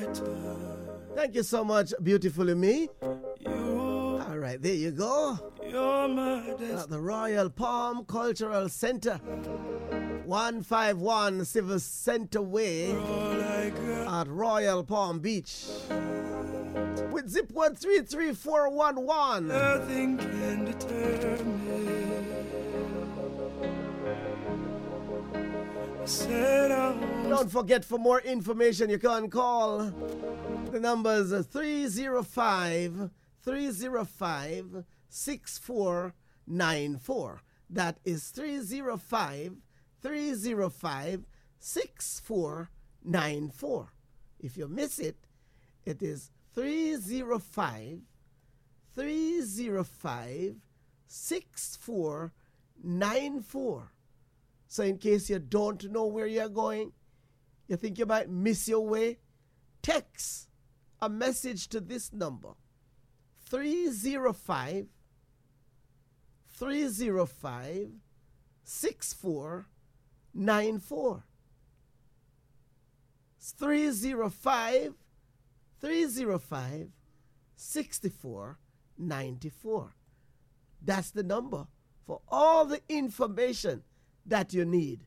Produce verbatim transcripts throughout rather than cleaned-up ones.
Thank you so much, Beautifully Me. All right, there you go. At the Royal Palm Cultural Center, one fifty-one Civil Center Way at Royal Palm Beach. With zip one three three four one one. Nothing can deter me. Don't forget, for more information, you can call the numbers three oh five, three oh five, six four nine four. That is three oh five, three oh five, six four nine four. If you miss it, it is three oh five, three oh five, six four nine four. So in case you don't know where you're going, you think you might miss your way, text a message to this number, three oh five, three oh five, six four nine four. It's three oh five, three oh five, six four nine four. That's the number for all the information that you need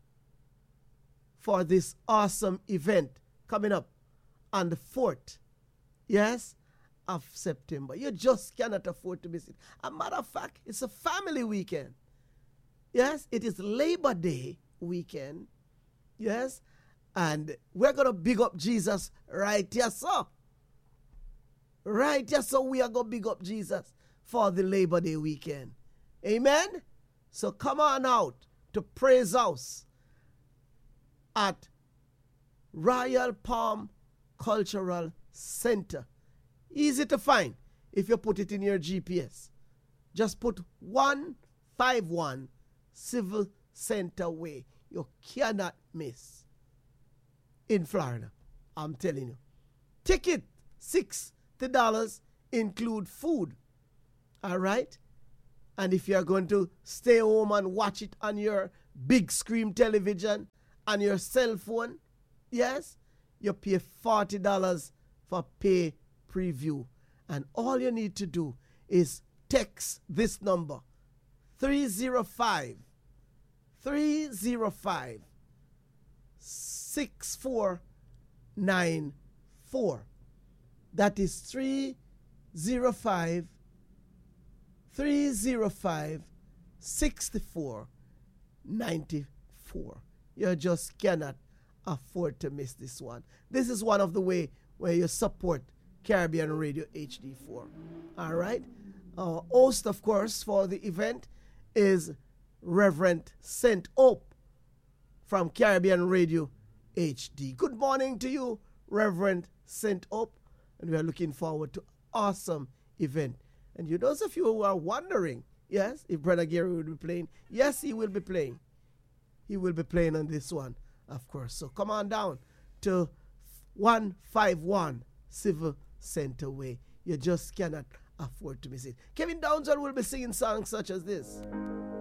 for this awesome event coming up on the fourth, yes, of September. You just cannot afford to miss it. As a matter of fact, it's a family weekend. Yes, it is Labor Day weekend. Yes, and we're going to big up Jesus right here, so. Right here, so we are going to big up Jesus for the Labor Day weekend. Amen? So come on out to Praise House at Royal Palm Cultural Center. Easy to find if you put it in your G P S. Just put one fifty-one Civil Center Way. You cannot miss. In Florida, I'm telling you. Ticket, sixty dollars, include food. All right? And if you're going to stay home and watch it on your big screen television, on your cell phone, yes, you pay forty dollars for pay preview. And all you need to do is text this number, three oh five, three oh five, six four nine four. That is three oh five, three oh five, six four nine four. You just cannot afford to miss this one. This is one of the way where you support Caribbean Radio H D four. All right? Our host, of course, for the event is Reverend Saint Hope from Caribbean Radio H D. Good morning to you, Reverend Saint Hope. And we are looking forward to awesome event. And you, those of you who are wondering, yes, if Brother Gary will be playing, yes, he will be playing. He will be playing on this one, of course. So come on down to one fifty-one Civil Center Way. You just cannot afford to miss it. Kevin Downsall will be singing songs such as this.